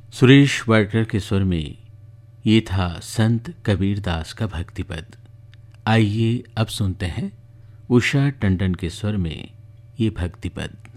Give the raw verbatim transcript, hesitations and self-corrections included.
सुरेश वाडकर के स्वर में ये था संत कबीर दास का भक्ति पद। आइए अब सुनते हैं उषा टंडन के स्वर में ये भक्ति पद।